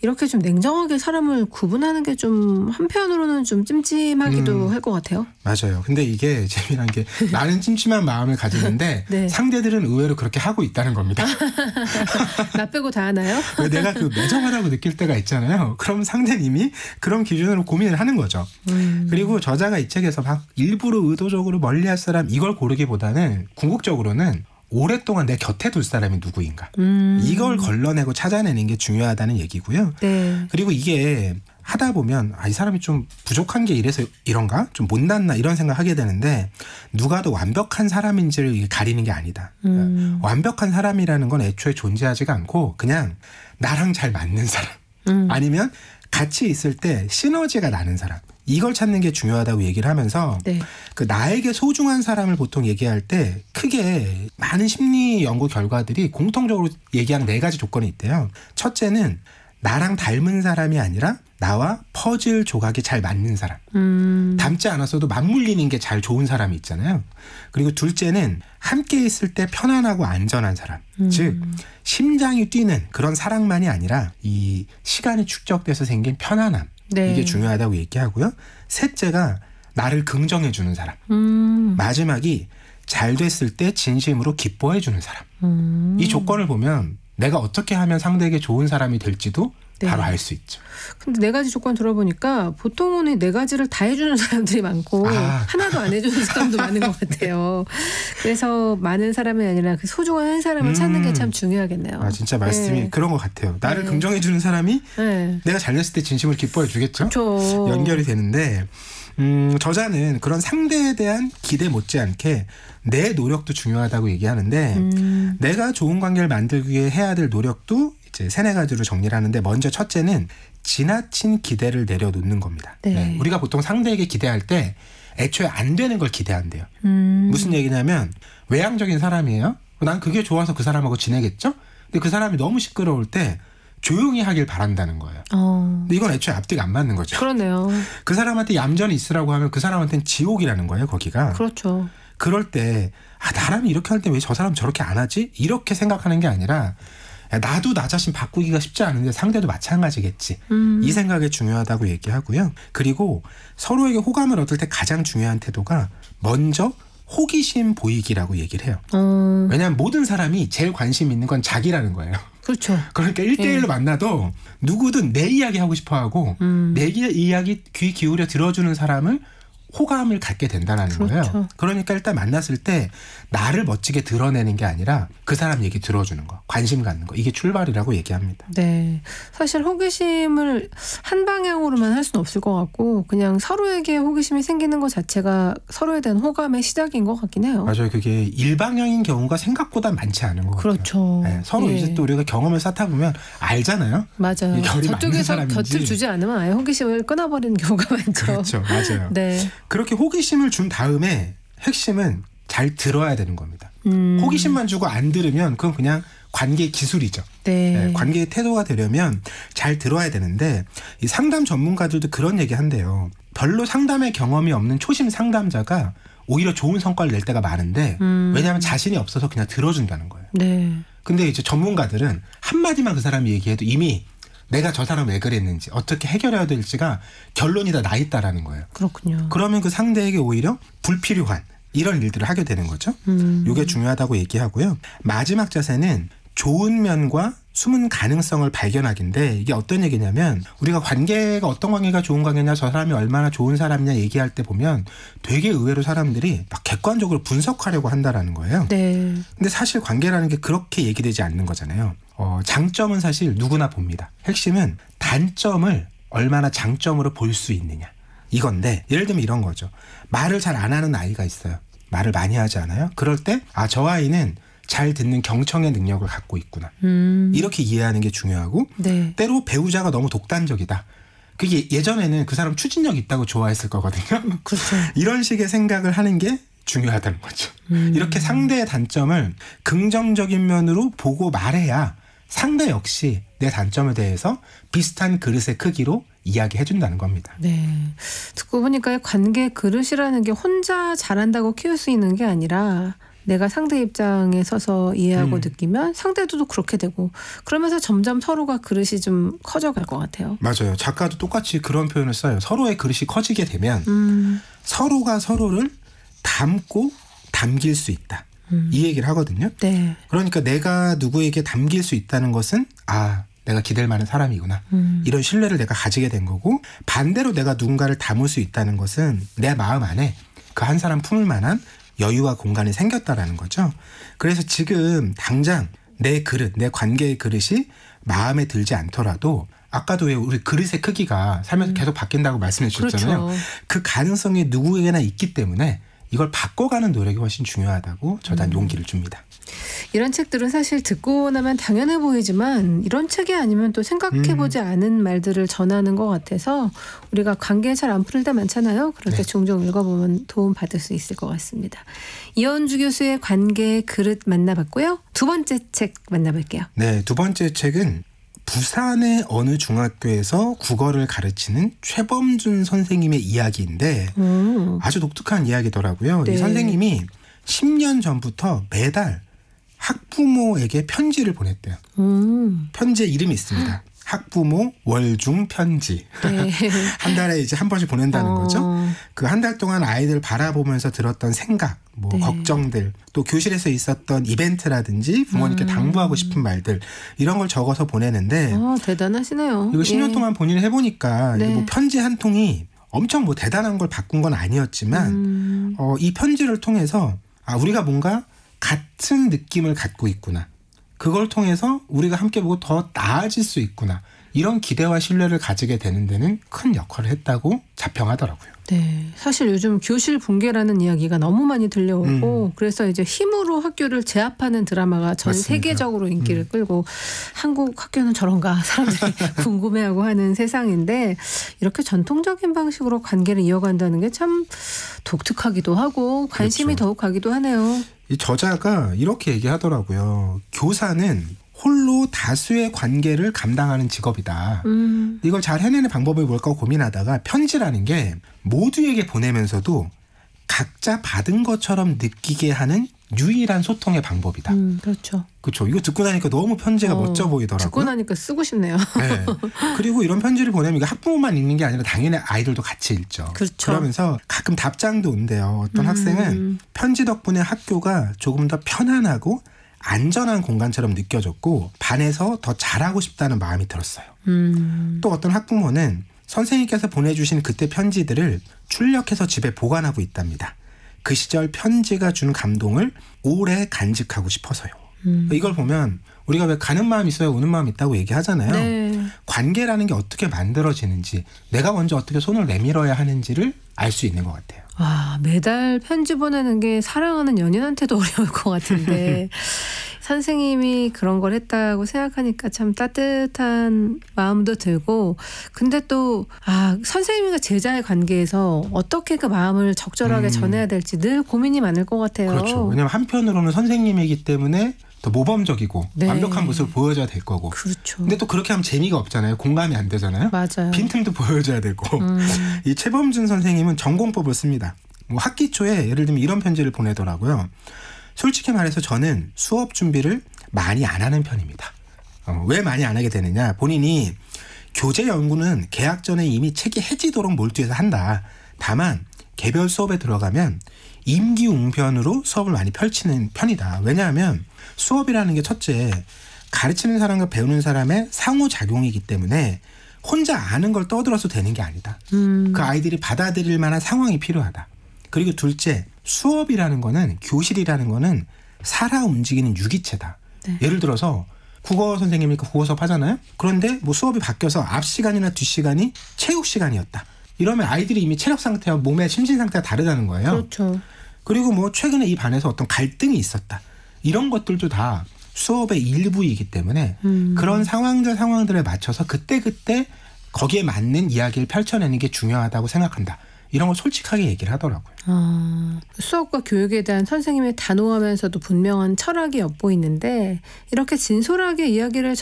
이렇게 좀 냉정하게 사람을 구분하는 게 좀 한편으로는 좀 찜찜하기도 할 것 같아요. 맞아요. 근데 이게 재미난 게 나는 찜찜한 마음을 가지는데 네. 상대들은 의외로 그렇게 하고 있다는 겁니다. 나 빼고 다 하나요? 왜 내가 그 매정하다고 느낄 때가 있잖아요. 그럼 상대는 이미 그런 기준으로 고민을 하는 거죠. 그리고 저자가 이 책에서 막 일부러 의도적으로 멀리할 사람 이걸 고르기보다는 궁극적으로는 오랫동안 내 곁에 둘 사람이 누구인가. 이걸 걸러내고 찾아내는 게 중요하다는 얘기고요. 네. 그리고 이게 하다 보면 이 사람이 좀 부족한 게 이래서 이런가? 좀 못났나? 이런 생각하게 되는데 누가 더 완벽한 사람인지를 가리는 게 아니다. 완벽한 사람이라는 건 애초에 존재하지가 않고 그냥 나랑 잘 맞는 사람. 아니면 같이 있을 때 시너지가 나는 사람. 이걸 찾는 게 중요하다고 얘기를 하면서 네. 그 나에게 소중한 사람을 보통 얘기할 때 크게 많은 심리 연구 결과들이 공통적으로 얘기하는 4가지 조건이 있대요. 첫째는 나랑 닮은 사람이 아니라 나와 퍼즐 조각이 잘 맞는 사람. 닮지 않았어도 맞물리는 게 잘 좋은 사람이 있잖아요. 그리고 둘째는 함께 있을 때 편안하고 안전한 사람. 즉 심장이 뛰는 그런 사랑만이 아니라 이 시간이 축적돼서 생긴 편안함. 네. 이게 중요하다고 얘기하고요. 셋째가 나를 긍정해 주는 사람. 마지막이 잘 됐을 때 진심으로 기뻐해 주는 사람. 이 조건을 보면 내가 어떻게 하면 상대에게 좋은 사람이 될지도 네. 바로 알 수 있죠. 근데 4가지 조건 들어보니까 보통은 4가지를 다 해주는 사람들이 많고 하나도 안 해주는 사람도 많은 것 같아요. 그래서 많은 사람이 아니라 그 소중한 한 사람을 찾는 게 참 중요하겠네요. 진짜 말씀이 네. 그런 것 같아요. 나를 네. 긍정해 주는 사람이 네. 내가 잘 됐을 때 진심을 기뻐해 주겠죠. 그렇죠. 연결이 되는데 저자는 그런 상대에 대한 기대 못지않게 내 노력도 중요하다고 얘기하는데 내가 좋은 관계를 만들기 위해 해야 될 노력도 이제 3-4가지로 정리를 하는데 먼저 첫째는 지나친 기대를 내려놓는 겁니다. 네. 네. 우리가 보통 상대에게 기대할 때 애초에 안 되는 걸 기대한대요. 무슨 얘기냐면 외향적인 사람이에요. 난 그게 좋아서 그 사람하고 지내겠죠? 근데 그 사람이 너무 시끄러울 때 조용히 하길 바란다는 거예요. 근데 이건 애초에 앞뒤가 안 맞는 거죠. 그러네요. 그 사람한테 얌전히 있으라고 하면 그 사람한테는 지옥이라는 거예요, 거기가. 그렇죠. 그럴 때 나라면 이렇게 할 때 왜 저 사람 저렇게 안 하지? 이렇게 생각하는 게 아니라 나도 나 자신 바꾸기가 쉽지 않은데 상대도 마찬가지겠지. 이 생각이 중요하다고 얘기하고요. 그리고 서로에게 호감을 얻을 때 가장 중요한 태도가 먼저 호기심 보이기라고 얘기를 해요. 왜냐하면 모든 사람이 제일 관심 있는 건 자기라는 거예요. 그렇죠. 그러니까 1대1로 만나도 누구든 내 이야기 하고 싶어하고 내 이야기 귀 기울여 들어주는 사람을 호감을 갖게 된다는 그렇죠. 거예요. 그러니까 일단 만났을 때 나를 멋지게 드러내는 게 아니라 그 사람 얘기 들어주는 거, 관심 갖는 거. 이게 출발이라고 얘기합니다. 네. 사실 호기심을 한 방향으로만 할 수는 없을 것 같고 그냥 서로에게 호기심이 생기는 것 자체가 서로에 대한 호감의 시작인 것 같긴 해요. 맞아요. 그게 일방향인 경우가 생각보다 많지 않은 것 같아요. 그렇죠. 네, 서로 예. 이제 또 우리가 경험을 쌓다 보면 알잖아요. 맞아요. 이 결이 맞는 저쪽에서 사람인지. 곁을 주지 않으면 아예 호기심을 끊어버리는 경우가 많죠. 그렇죠. 맞아요. 네. 그렇게 호기심을 준 다음에 핵심은 잘 들어야 되는 겁니다. 호기심만 주고 안 들으면 그건 그냥 관계의 기술이죠. 네. 네, 관계의 태도가 되려면 잘 들어야 되는데 이 상담 전문가들도 그런 얘기 한대요. 별로 상담의 경험이 없는 초심 상담자가 오히려 좋은 성과를 낼 때가 많은데 왜냐하면 자신이 없어서 그냥 들어준다는 거예요. 네. 근데 이제 전문가들은 한마디만 그 사람이 얘기해도 이미 내가 저 사람 왜 그랬는지 어떻게 해결해야 될지가 결론이 다 나 있다라는 거예요. 그렇군요. 그러면 그 상대에게 오히려 불필요한 이런 일들을 하게 되는 거죠. 이게 중요하다고 얘기하고요. 마지막 자세는 좋은 면과 숨은 가능성을 발견하기인데 이게 어떤 얘기냐면 우리가 관계가 어떤 관계가 좋은 관계냐 저 사람이 얼마나 좋은 사람이냐 얘기할 때 보면 되게 의외로 사람들이 막 객관적으로 분석하려고 한다라는 거예요. 네. 근데 사실 관계라는 게 그렇게 얘기되지 않는 거잖아요. 장점은 사실 누구나 봅니다. 핵심은 단점을 얼마나 장점으로 볼 수 있느냐. 이건데 예를 들면 이런 거죠. 말을 잘 안 하는 아이가 있어요. 말을 많이 하지 않아요? 그럴 때 저 아이는 잘 듣는 경청의 능력을 갖고 있구나. 이렇게 이해하는 게 중요하고 네. 때로 배우자가 너무 독단적이다. 그게 예전에는 그 사람 추진력 있다고 좋아했을 거거든요. 그렇죠. 이런 식의 생각을 하는 게 중요하다는 거죠. 이렇게 상대의 단점을 긍정적인 면으로 보고 말해야 상대 역시 내 단점에 대해서 비슷한 그릇의 크기로 이야기해 준다는 겁니다. 네. 듣고 보니까 관계 그릇이라는 게 혼자 잘한다고 키울 수 있는 게 아니라 내가 상대 입장에 서서 이해하고 느끼면 상대도 또 그렇게 되고 그러면서 점점 서로가 그릇이 좀 커져갈 것 같아요. 맞아요. 작가도 똑같이 그런 표현을 써요. 서로의 그릇이 커지게 되면 서로가 서로를 담고 담길 수 있다. 이 얘기를 하거든요. 네. 그러니까 내가 누구에게 담길 수 있다는 것은 내가 기댈 만한 사람이구나. 이런 신뢰를 내가 가지게 된 거고 반대로 내가 누군가를 담을 수 있다는 것은 내 마음 안에 그 한 사람 품을 만한 여유와 공간이 생겼다라는 거죠. 그래서 지금 당장 내 그릇, 내 관계의 그릇이 마음에 들지 않더라도 아까도 왜 우리 그릇의 크기가 살면서 계속 바뀐다고 말씀해 주셨잖아요. 그렇죠. 그 가능성이 누구에게나 있기 때문에 이걸 바꿔가는 노력이 훨씬 중요하다고 저는 용기를 줍니다. 이런 책들은 사실 듣고 나면 당연해 보이지만 이런 책이 아니면 또 생각해보지 않은 말들을 전하는 것 같아서 우리가 관계에 잘 안 풀릴 때 많잖아요. 그럴 때 종종 읽어보면 도움 받을 수 있을 것 같습니다. 이현주 교수의 관계의 그릇 만나봤고요. 두 번째 책 만나볼게요. 네, 두 번째 책은 부산의 어느 중학교에서 국어를 가르치는 최범준 선생님의 이야기인데 아주 독특한 이야기더라고요. 네. 이 선생님이 10년 전부터 매달 학부모에게 편지를 보냈대요. 편지에 이름이 있습니다. 학부모 월중 편지. 네. 한 달에 이제 한 번씩 보낸다는 거죠. 그 한 달 동안 아이들 바라보면서 들었던 생각, 네. 걱정들, 또 교실에서 있었던 이벤트라든지 부모님께 당부하고 싶은 말들 이런 걸 적어서 보내는데 대단하시네요. 이거 10년 동안 본인이 해보니까 네. 이게 편지 한 통이 엄청 대단한 걸 바꾼 건 아니었지만 이 편지를 통해서 우리가 뭔가 같은 느낌을 갖고 있구나. 그걸 통해서 우리가 함께 보고 더 나아질 수 있구나. 이런 기대와 신뢰를 가지게 되는 데는 큰 역할을 했다고 자평하더라고요. 네, 사실 요즘 교실 붕괴라는 이야기가 너무 많이 들려오고 그래서 이제 힘으로 학교를 제압하는 드라마가 전 맞습니다. 세계적으로 인기를 끌고 한국 학교는 저런가 사람들이 궁금해하고 하는 세상인데 이렇게 전통적인 방식으로 관계를 이어간다는 게 참 독특하기도 하고 관심이 그렇죠. 더욱 가기도 하네요. 이 저자가 이렇게 얘기하더라고요. 교사는 홀로 다수의 관계를 감당하는 직업이다. 이걸 잘 해내는 방법이 뭘까 고민하다가 편지라는 게 모두에게 보내면서도 각자 받은 것처럼 느끼게 하는 유일한 소통의 방법이다. 그렇죠. 그렇죠. 이거 듣고 나니까 너무 편지가 멋져 보이더라고요. 듣고 나니까 쓰고 싶네요. 네. 그리고 이런 편지를 보내면 이게 학부모만 읽는 게 아니라 당연히 아이들도 같이 읽죠. 그렇죠. 그러면서 가끔 답장도 온대요. 어떤 학생은 편지 덕분에 학교가 조금 더 편안하고 안전한 공간처럼 느껴졌고 반에서 더 잘하고 싶다는 마음이 들었어요. 또 어떤 학부모는 선생님께서 보내주신 그때 편지들을 출력해서 집에 보관하고 있답니다. 그 시절 편지가 준 감동을 오래 간직하고 싶어서요. 이걸 보면 우리가 왜 가는 마음이 있어야 오는 마음이 있다고 얘기하잖아요. 네. 관계라는 게 어떻게 만들어지는지 내가 먼저 어떻게 손을 내밀어야 하는지를 알 수 있는 것 같아요. 매달 편지 보내는 게 사랑하는 연인한테도 어려울 것 같은데 선생님이 그런 걸 했다고 생각하니까 참 따뜻한 마음도 들고 근데 또 선생님과 제자의 관계에서 어떻게 그 마음을 적절하게 전해야 될지 늘 고민이 많을 것 같아요. 그렇죠. 왜냐하면 한편으로는 선생님이기 때문에 더 모범적이고 네. 완벽한 모습을 보여줘야 될 거고. 그렇죠. 근데 또 그렇게 하면 재미가 없잖아요. 공감이 안 되잖아요. 맞아요. 빈틈도 보여줘야 되고. 이 최범준 선생님은 전공법을 씁니다. 학기 초에 예를 들면 이런 편지를 보내더라고요. 솔직히 말해서 저는 수업 준비를 많이 안 하는 편입니다. 왜 많이 안 하게 되느냐. 본인이 교재 연구는 개학 전에 이미 책이 해지도록 몰두해서 한다. 다만 개별 수업에 들어가면 임기응변으로 수업을 많이 펼치는 편이다. 왜냐하면 수업이라는 게 첫째 가르치는 사람과 배우는 사람의 상호작용이기 때문에 혼자 아는 걸 떠들어서 되는 게 아니다. 그 아이들이 받아들일 만한 상황이 필요하다. 그리고 둘째 수업이라는 거는 교실이라는 거는 살아 움직이는 유기체다. 네. 예를 들어서 국어 선생님이니까 국어 수업 하잖아요. 그런데 시간이 바뀌어서 앞 시간이나 뒷 시간이 체육 시간이었다. 이러면 아이들이 이미 체력 상태와 몸의 심신 상태가 다르다는 거예요. 그렇죠. 그리고 최근에 이 반에서 어떤 갈등이 있었다. 이런 것들도 다 수업의 일부이기 때문에 그런 상황들에 맞춰서 그때그때 거기에 맞는 이야기를 펼쳐내는 게 중요하다고 생각한다. 이런 걸 솔직하게 얘기를 하더라고요. 수업과 교육에 대한 선생님의 단호하면서도 분명한 철학이 엿보이는데 이렇게 진솔하게 이야기를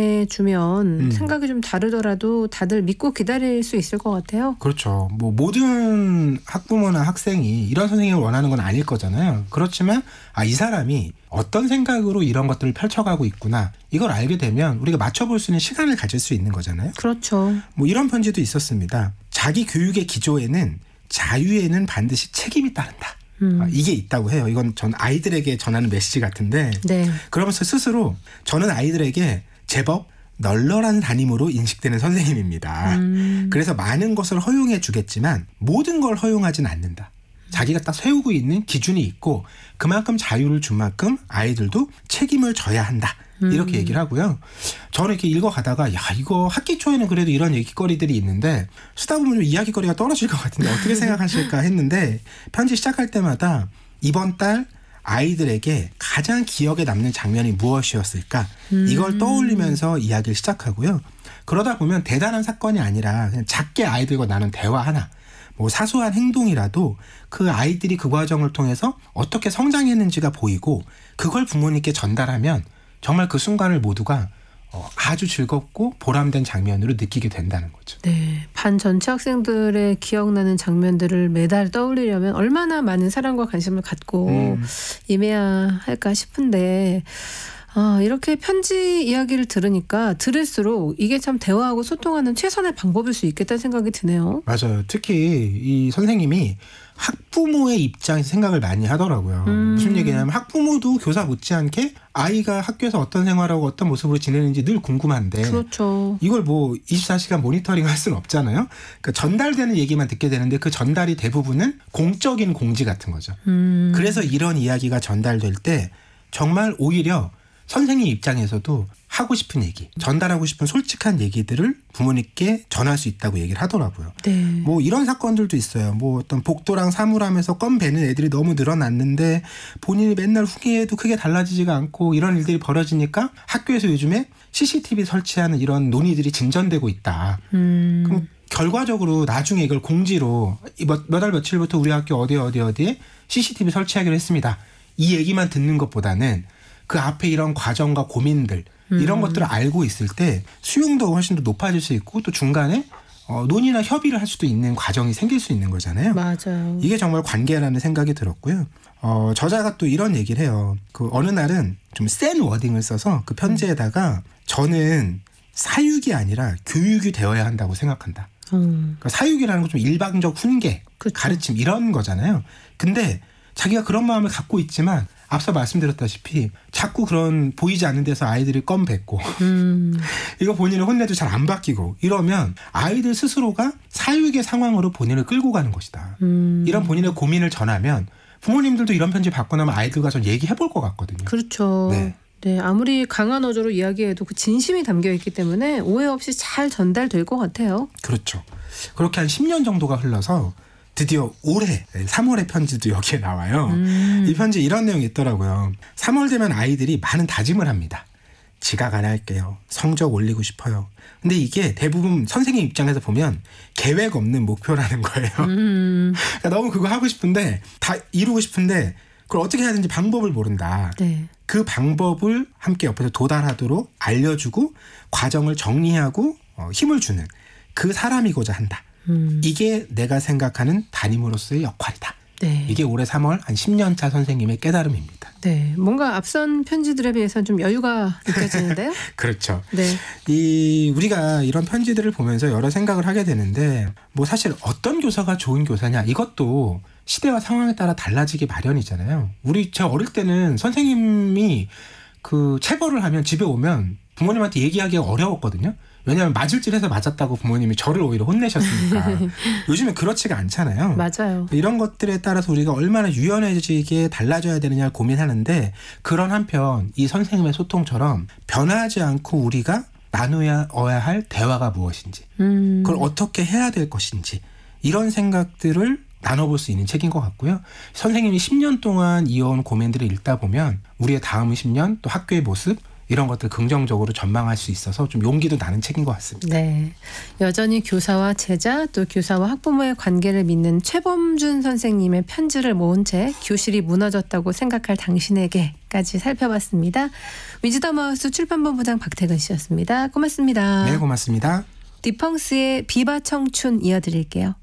전해주면 생각이 좀 다르더라도 다들 믿고 기다릴 수 있을 것 같아요. 그렇죠. 뭐 모든 학부모나 학생이 이런 선생님을 원하는 건 아닐 거잖아요. 그렇지만 이 사람이 어떤 생각으로 이런 것들을 펼쳐가고 있구나. 이걸 알게 되면 우리가 맞춰볼 수 있는 시간을 가질 수 있는 거잖아요. 그렇죠. 뭐 이런 편지도 있었습니다. 자기 교육의 기조에는 자유에는 반드시 책임이 따른다. 이게 있다고 해요. 이건 전 아이들에게 전하는 메시지 같은데 네. 그러면서 스스로 저는 아이들에게 제법 널널한 담임으로 인식되는 선생님입니다. 그래서 많은 것을 허용해 주겠지만 모든 걸 허용하진 않는다. 자기가 딱 세우고 있는 기준이 있고 그만큼 자유를 준 만큼 아이들도 책임을 져야 한다. 이렇게 얘기를 하고요. 저는 이렇게 읽어가다가 이거 학기 초에는 그래도 이런 얘기거리들이 있는데 쓰다 보면 좀 이야기거리가 떨어질 것 같은데 어떻게 생각하실까 했는데 편지 시작할 때마다 이번 달 아이들에게 가장 기억에 남는 장면이 무엇이었을까 이걸 떠올리면서 이야기를 시작하고요. 그러다 보면 대단한 사건이 아니라 그냥 작게 아이들과 나눈 대화 하나 뭐 사소한 행동이라도 그 아이들이 그 과정을 통해서 어떻게 성장했는지가 보이고 그걸 부모님께 전달하면 정말 그 순간을 모두가 아주 즐겁고 보람된 장면으로 느끼게 된다는 거죠. 네, 반 전체 학생들의 기억나는 장면들을 매달 떠올리려면 얼마나 많은 사랑과 관심을 갖고 임해야 할까 싶은데 이렇게 편지 이야기를 들으니까 들을수록 이게 참 대화하고 소통하는 최선의 방법일 수 있겠다는 생각이 드네요. 맞아요. 특히 이 선생님이 학부모의 입장에서 생각을 많이 하더라고요. 무슨 얘기냐면 학부모도 교사 못지않게 아이가 학교에서 어떤 생활하고 어떤 모습으로 지내는지 늘 궁금한데 그렇죠. 이걸 뭐 24시간 모니터링 할 수는 없잖아요. 그러니까 전달되는 얘기만 듣게 되는데 그 전달이 대부분은 공적인 공지 같은 거죠. 그래서 이런 이야기가 전달될 때 정말 오히려 선생님 입장에서도 하고 싶은 얘기, 전달하고 싶은 솔직한 얘기들을 부모님께 전할 수 있다고 얘기를 하더라고요. 네. 뭐 이런 사건들도 있어요. 뭐 어떤 복도랑 사물함에서 껌 베는 애들이 너무 늘어났는데 본인이 맨날 후기해도 크게 달라지지가 않고 이런 일들이 벌어지니까 학교에서 요즘에 CCTV 설치하는 이런 논의들이 진전되고 있다. 그럼 결과적으로 나중에 이걸 공지로 몇 월 며칠부터 우리 학교 어디에 CCTV 설치하기로 했습니다. 이 얘기만 듣는 것보다는 그 앞에 이런 과정과 고민들 이런 것들을 알고 있을 때 수용도가 훨씬 더 높아질 수 있고 또 중간에 논의나 협의를 할 수도 있는 과정이 생길 수 있는 거잖아요. 맞아요. 이게 정말 관계라는 생각이 들었고요. 저자가 또 이런 얘기를 해요. 그 어느 날은 좀 센 워딩을 써서 그 편지에다가 저는 사육이 아니라 교육이 되어야 한다고 생각한다. 그러니까 사육이라는 건 좀 일방적 훈계, 그쵸. 가르침 이런 거잖아요. 근데 자기가 그런 마음을 갖고 있지만 앞서 말씀드렸다시피 자꾸 그런 보이지 않는 데서 아이들이 껌 뱉고 이거 본인을 혼내도 잘 안 바뀌고 이러면 아이들 스스로가 사육의 상황으로 본인을 끌고 가는 것이다. 이런 본인의 고민을 전하면 부모님들도 이런 편지 받고 나면 아이들과 좀 얘기해 볼 것 같거든요. 그렇죠. 네, 아무리 강한 어조로 이야기해도 그 진심이 담겨 있기 때문에 오해 없이 잘 전달될 것 같아요. 그렇죠. 그렇게 한 10년 정도가 흘러서 드디어 올해 3월의 편지도 여기에 나와요. 이 편지 이런 내용이 있더라고요. 3월 되면 아이들이 많은 다짐을 합니다. 지각 안 할게요. 성적 올리고 싶어요. 근데 이게 대부분 선생님 입장에서 보면 계획 없는 목표라는 거예요. 그러니까 너무 그거 하고 싶은데 다 이루고 싶은데 그걸 어떻게 해야 되는지 방법을 모른다. 네. 그 방법을 함께 옆에서 도달하도록 알려주고 과정을 정리하고 힘을 주는 그 사람이고자 한다. 이게 내가 생각하는 담임으로서의 역할이다. 네. 이게 올해 3월 한 10년 차 선생님의 깨달음입니다. 네, 뭔가 앞선 편지들에 비해서는 좀 여유가 느껴지는데요. 그렇죠. 네. 우리가 이런 편지들을 보면서 여러 생각을 하게 되는데 뭐 사실 어떤 교사가 좋은 교사냐 이것도 시대와 상황에 따라 달라지기 마련이잖아요. 저 어릴 때는 선생님이 그 체벌을 하면 집에 오면 부모님한테 얘기하기가 어려웠거든요. 왜냐하면 맞을 짓해서 맞았다고 부모님이 저를 오히려 혼내셨으니까. 요즘엔 그렇지가 않잖아요. 맞아요. 이런 것들에 따라서 우리가 얼마나 유연해지게 달라져야 되느냐를 고민하는데 그런 한편 이 선생님의 소통처럼 변하지 않고 우리가 나눠야 할 대화가 무엇인지 그걸 어떻게 해야 될 것인지 이런 생각들을 나눠볼 수 있는 책인 것 같고요. 선생님이 10년 동안 이어온 고민들을 읽다 보면 우리의 다음 10년 또 학교의 모습 이런 것들 긍정적으로 전망할 수 있어서 좀 용기도 나는 책인 것 같습니다. 네, 여전히 교사와 제자 또 교사와 학부모의 관계를 믿는 최범준 선생님의 편지를 모은 책 교실이 무너졌다고 생각할 당신에게까지 살펴봤습니다. 위즈덤 하우스 출판본부장 박태근 씨였습니다. 고맙습니다. 네, 고맙습니다. 디펑스의 비바 청춘 이어드릴게요.